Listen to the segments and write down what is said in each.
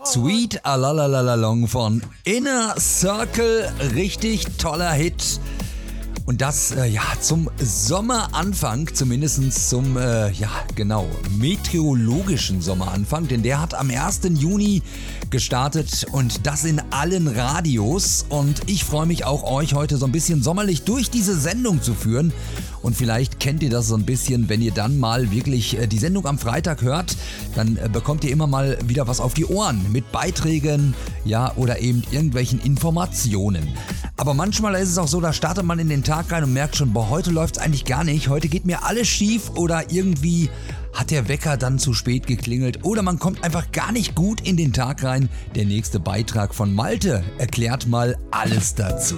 Sweet Alalalalong von Inner Circle, richtig toller Hit. Und das zum Sommeranfang, zumindest zum meteorologischen Sommeranfang, denn der hat am 1. Juni gestartet und das in allen Radios. Und ich freue mich auch, euch heute so ein bisschen sommerlich durch diese Sendung zu führen. Und vielleicht kennt ihr das so ein bisschen, wenn ihr dann mal wirklich die Sendung am Freitag hört, dann bekommt ihr immer mal wieder was auf die Ohren mit Beiträgen, oder eben irgendwelchen Informationen. Aber manchmal ist es auch so, da startet man in den Tag rein und merkt schon, heute läuft es eigentlich gar nicht, heute geht mir alles schief oder irgendwie hat der Wecker dann zu spät geklingelt oder man kommt einfach gar nicht gut in den Tag rein. Der nächste Beitrag von Malte erklärt mal alles dazu.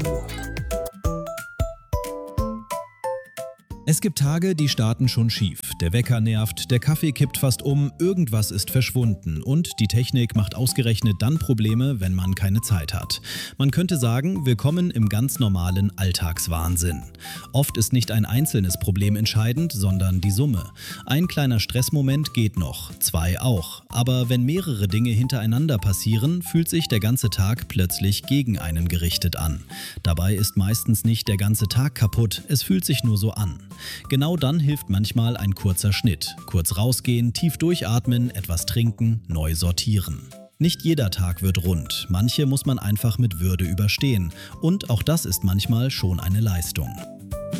Es gibt Tage, die starten schon schief. Der Wecker nervt, der Kaffee kippt fast um, irgendwas ist verschwunden und die Technik macht ausgerechnet dann Probleme, wenn man keine Zeit hat. Man könnte sagen, willkommen im ganz normalen Alltagswahnsinn. Oft ist nicht ein einzelnes Problem entscheidend, sondern die Summe. Ein kleiner Stressmoment geht noch, 2 auch. Aber wenn mehrere Dinge hintereinander passieren, fühlt sich der ganze Tag plötzlich gegen einen gerichtet an. Dabei ist meistens nicht der ganze Tag kaputt, es fühlt sich nur so an. Genau dann hilft manchmal ein kurzer Schnitt. Kurz rausgehen, tief durchatmen, etwas trinken, neu sortieren. Nicht jeder Tag wird rund, manche muss man einfach mit Würde überstehen. Und auch das ist manchmal schon eine Leistung.